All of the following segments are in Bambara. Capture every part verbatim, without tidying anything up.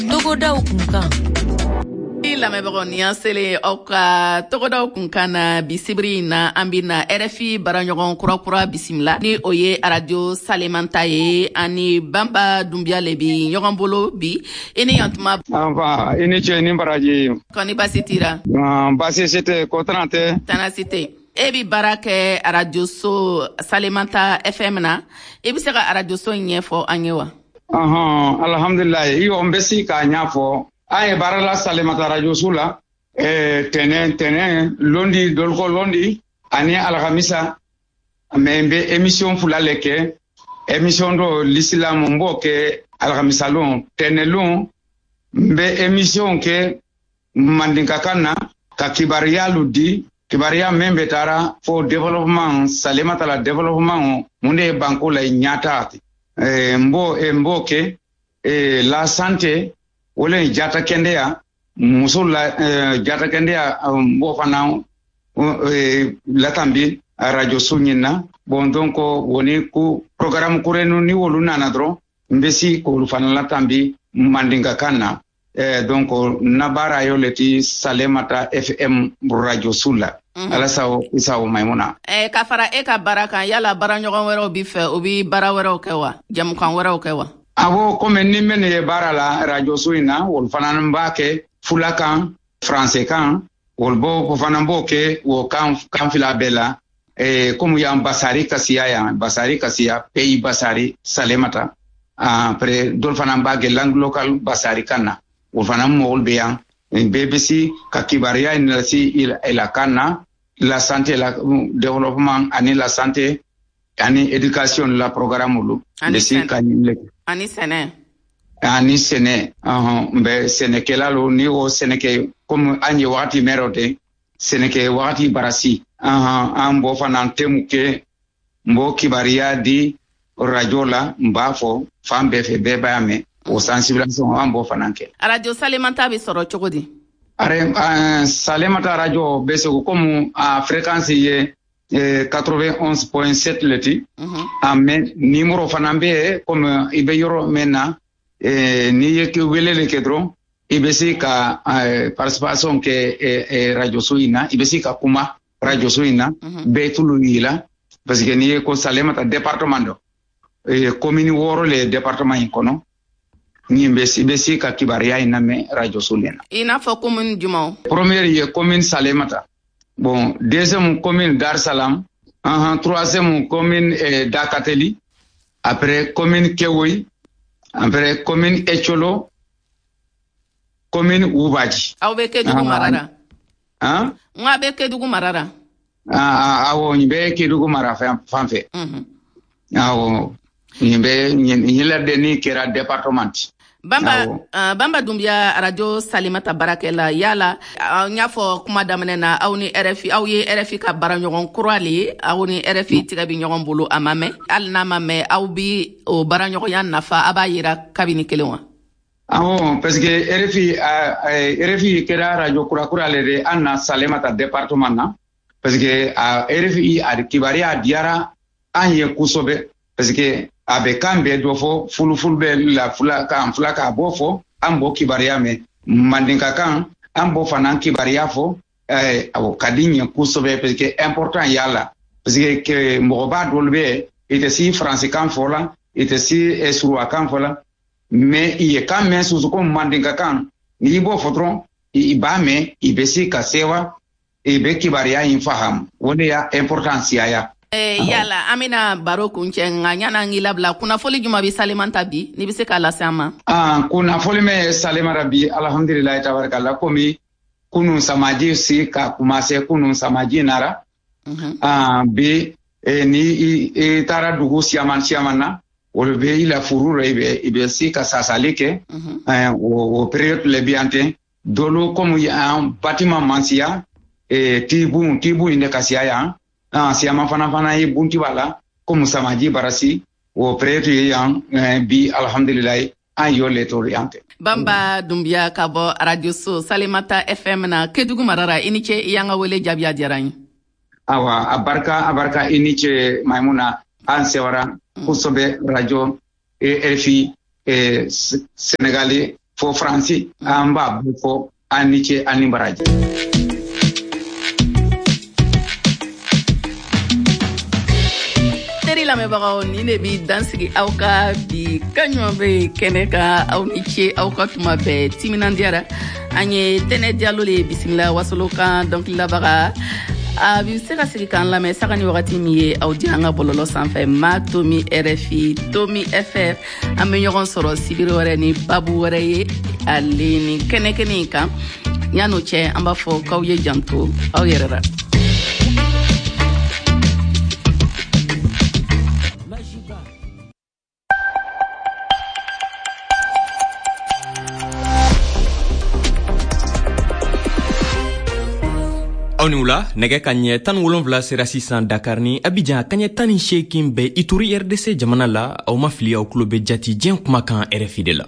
Togodaw kunkan. Lamɛnbagaw ni an selen aw ka togodaw kunkan na bisibiri na an bɛna R F I baraɲɔgɔn kurakura bisimila ni o ye radio Salemata ye ani Banba Dunbiya le bi ɲɔgɔn bolo bi i ni yantuma. Anfa i ni ce ni baraji. Kɔni baasi tira. Baasi si tɛ kɔtɔrɔn tɛ. Tanasi tɛ. E bi baara kɛ radio so Salemata F M na i bɛ se ka radio so ɲɛfɔ an ye wa? Ɔhɔn alhamdulilayi i y'o n bɛ se k'a ɲɛfɔ. An ye baara la Salemata radio so la tɛnɛn tɛnɛn lundi doloko lundi ani alhamisa mais n bɛ émission fila le kɛ émission dɔ l'islam n b'o kɛ alhamisa lon tɛnɛn lon n bɛ émission kɛ mandinkakan na ka kibariya lu di kibariya min bɛ taara fo développement Salemata la développement mun de ye banko la ɲata n b'o n b'o kɛ la santé wala jata kendeya muso la jata kendeya bo fana latambi radio sunyina bon donc woni ku programme kurenu ni wolu nana dro mbesi ko fana latambi mandinga kana eh donc nabara yo leti Salemata F M radio sula ala sawo isawo maimuna eh ka fara e ka baraka yala baranyogon wero bi fe obi bara wero kewa jam kan wero kewa. Awo comme ni mene ye bara la radio suina wol fana mbake fulakan français kan wol bo ko fana mboke wo kan kan fila bela e comme ya basari kasia ya basari kasia pays basari Salemata après dol fana mbake langue local basari kana wol fana mol beyan B B C ka kibaria ni si ila kana la santé la développement ani la santé ani éducation la programme lu de si kanile ani sene ani sene ah be sene kelalo ni o sene ke comme anye wati merote sene ke wati barasi ah ambo fanan temuke mbo kibaria di radio la mbafo fambe fe bebame o sensibilisation ambo fananke radio Salemata bi soro chogodi are uh, Salemata radio be so comme a fréquence ye quatre-vingt-onze point sept leti amen numéro fanambe comme ibe yoro mena ni yeke welele kedro ibe si ka participation ke radio suina ibe si ka kuma radio suina be tulu ila parce que ni ko Salemata département do commune woro le département ikono ni be si be si ka kibaria ina me radio sulena ina fo commune jumao première ye commune Salemata. Bon, deuxième commune Dar Salam, uh, troisième commune eh, Dakateli, après commune Kewoy, après commune Echolo, commune Oubaji. Aw be Kedougou Marara. Hein? Nga be Kedougou Marara. Ah, awo nbe Kedougou Marara fanfe. Mhm. Awo nbe nyela deni kera département. Bamba uh, Bamba Dunbiya radio Salemata barakela yala uh, nyafo kuma damene na aw ni R F I aw ye R F I ka bara ɲɔgɔn kurale aw ni R F I tiga bi ɲɔgɔn bolo amame al na mame aw bi o bara ɲɔgɔnya nafa aba yira kabini kelen wa. Awo parce que R F I uh, R F I kera radio kura kurale de anna Salemata département na parce que uh, R F I ad kibaria diara anye kusobe parce que abe kambe do fo fulu fulbe la fula kan fula ka bo fo ambo kibaria me mandinka kan ambo fanan kibaria fo eh awo kadinya kusobe parce que important yala parce que que moba dolbe ite si français kan fola ite si esrua kan fola mais il est quand même sous comme mandinka kan ni bo fotron i bame i besi kasewa e be kibaria infaham wone ya importance ya. Eh, yala amina baro kunche nga nyana ngilabla kuna foli juma bi Salemata bi ni bise kala sama ah kuna foli me Salemata bi alhamdulillah tabarakallah komi kunu samaji si ka kumase kunu samaji nara mm -hmm. ah bi e ni e tara dugu siaman siamana wol be ila furure ibe ibe si ka sasalike mm -hmm. eh o periode le biante dolo comme ya un bâtiment mansia e tibu tibu inde kasia ya ah siama fana fana yi bunti wala comme samaji barasi o preto yan bi alhamdulillah ayo le toriante. Bamba Dunbiya ka bɔ radio so Salemata F M na Kedougou Marara ini ce yanga wele jabiya diyarani. Awa abarka abarka ini ce Maimuna an sewara kusobe radio e R F I e Sénégalais fo fransi an b'a bɛɛ fɔ an ni ce an ni baraji. Teri lamɛnbagaw ni ne bi dansigi aw ka bi kaɲɔgɔn bɛ kɛnɛ ka aw ni ce aw ka tuma bɛɛ timinandiyara an ye Tɛnɛ Diallo le bisimila wasolo kan dɔnkililabaga a bi se ka sigi k'an lamɛn saga ni wagati min ye aw di an ka bɔlɔlɔ sanfɛ ma Tomi R F I Tomi F R an bɛ ɲɔgɔn sɔrɔ sibiri wɛrɛ ni babu wɛrɛ ye ale ni kɛnɛ kɛnɛ in kan yan'o cɛ an b'a fɔ k'aw ye janto aw yɛrɛ la. aw ni wula nɛgɛ ka ɲɛ tan ni wolonwula sera sisan Dakar ni Abidjan ka ɲɛ tan ni seegin bɛ Ituri R D C jamana la aw ma fili aw tulo bɛ jati diɲɛ kumakan R F I de la.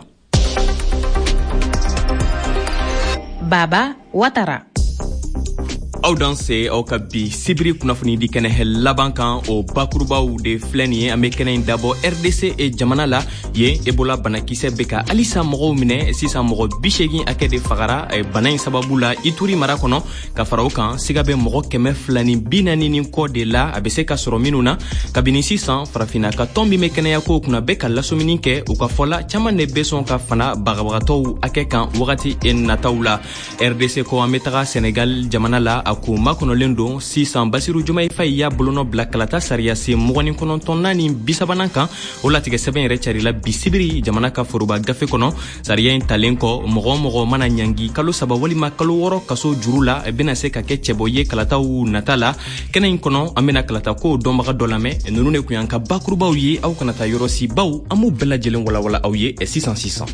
Baba Watara. aw dan se aw ka bi sibiri kunnafoni di kɛnɛ hɛ laban kan o bakurubaw de filɛ nin ye an bɛ kɛnɛ in dabɔ R D C e jamana la yen Ebola banakisɛ bɛ ka halisa mɔgɔw minɛ sisan mɔgɔ bi seegin hakɛ de fagara bana in sababu la Ituri mara kɔnɔ ka fara o kan siga bɛ mɔgɔ kɛmɛ fila ni bi naani ni kɔ de la a bɛ se ka sɔrɔ minnu na kabini sisan farafinna ka tɔn min bɛ kɛnɛya ko kunna bɛ ka lasomini kɛ u ka fɔla caman de bɛ sɔn ka fana bagabagatɔw hakɛ kan wagati nataw la R D C ko an bɛ taga Senegal jamana la a ko makɔnɔlen don sisan Basiru Jumayi Fayi y'a bolonɔ bila kalata sariya sen mugan ni kɔnɔntɔn naani bisabanan kan o latigɛ sɛbɛn yɛrɛ carila bi sibiri jamana ka foroba gafe kɔnɔ sariya in talen kɔ mɔgɔ mɔgɔ mana ɲangi kalo saba walima kalo wɔɔrɔ kaso juru la bɛna se ka kɛ cɛbɔ ye kalataw nata la kɛnɛ in kɔnɔ an bɛna kalata ko dɔnbaga dɔ lamɛn ninnu de kun y'an ka bakurubaw ye aw kana taa yɔrɔ si baw an b'u bɛɛ lajɛlen walawala aw ye sisan sisan.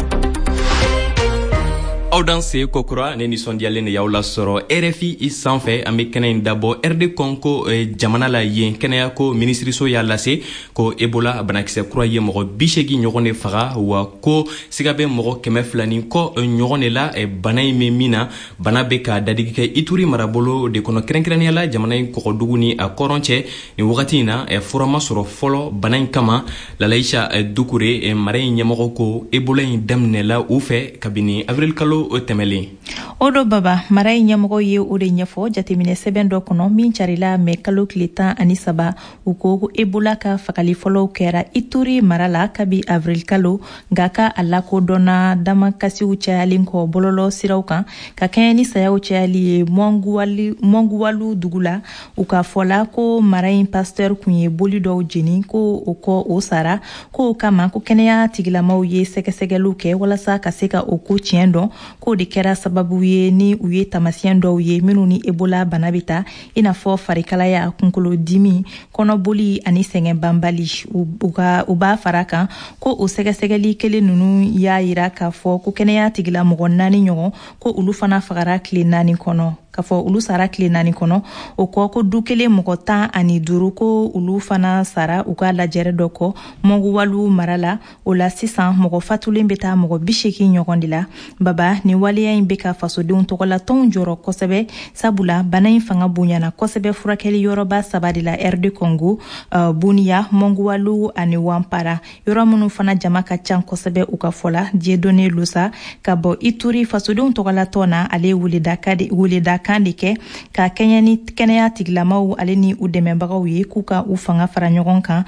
aw dan se kokura ne nisɔndiyalen de y'aw lasɔrɔ R F I sanfɛ an bɛ kɛnɛ in dabɔ R D Congo jamana la yen kɛnɛya ko minisiriso y'a lase ko Ebola banakisɛ kura ye mɔgɔ bi seegin ɲɔgɔn de faga wa ko siga bɛ mɔgɔ kɛmɛ fila ni kɔ ɲɔgɔn de la bana in bɛ min na bana bɛ ka dadigi kɛ Ituri marabolo de kɔnɔ kɛrɛnkɛrɛnnenya la jamana in kɔgɔdugu ni a kɔrɔn cɛ nin wagati in na fura ma sɔrɔ fɔlɔ bana in kama Lalayisa Dukure mara in ɲɛmɔgɔ ko Ebola in daminɛla u fɛ kabini avril kalo o tɛmɛlen. O do baba mara in ɲɛmɔgɔ ye o de ɲɛfɔ jateminɛ sɛbɛn dɔ kɔnɔ min carila mɛ kalo tile tan ani saba u ko Ebola ka fagali fɔlɔw kɛra Ituri mara la kabi avril kalo nka ka a lakodɔnna damakasiw cayalen kɔ bɔlɔlɔ siraw kan ka kɛɲɛ ni sayaw cayali ye Mɔnguwalu dugu la u ka fɔla ko mara in pasteur kun ye boli dɔw jeni ko o kɔ o sara ko o kama ko kɛnɛya tigilamaw ye sɛgɛsɛgɛliw kɛ walasa ka se ka o ko tiɲɛ dɔn ko de kɛra sababu ye ni u ye tamasiyɛn dɔw ye minnu ni Ebola bana bɛ ta i n'a fɔ farikalaya kunkolo dimi kɔnɔboli ani sɛgɛn banbali u b'a fara kan ko o sɛgɛsɛgɛli kelen ninnu y'a yira k'a fɔ ko kɛnɛya tigila mɔgɔ naani ɲɔgɔn ko olu fana fagara tile naani kɔnɔ k'a fɔ olu sara tile naani kɔnɔ o kɔ ko du kelen mɔgɔ tan ani duuru ko olu fana sara u ka lajɛrɛ dɔ kɔ Mɔnguwalu mara la o la sisan mɔgɔ fatulen bɛ taa mɔgɔ bi seegin ɲɔgɔn de la baba ni waleya in bɛ ka fasodenw tɔgɔlatɔnw jɔrɔ kosɛbɛ sabula bana in fanga bonyana kosɛbɛ furakɛli yɔrɔba saba de la R D Congo uh, Bunia Mɔnguwalu ani Wampara yɔrɔ minnu fana jama ka ca kosɛbɛ u ka fɔla Dieudonné Losa ka bɔ Ituri fasodenw tɔgɔlatɔn na ale weleda kan de kɛ ka kɛɲɛ ni kɛnɛya tigilamaw ale ni u dɛmɛbagaw ye k'u ka u fanga fara ɲɔgɔn kan